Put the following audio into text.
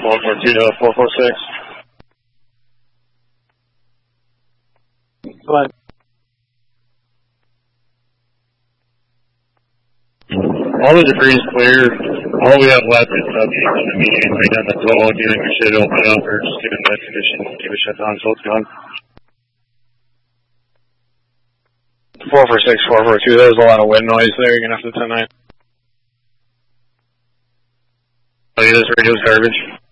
142 to 446. Go ahead. All the debris is clear. All we have left is the median right down the flow. If you think we should open it up or just give it that condition, keep it shut down until it's gone. 446, 442, there's a lot of wind noise there. You're going to have to 10-9. Oh yeah, this radio's garbage.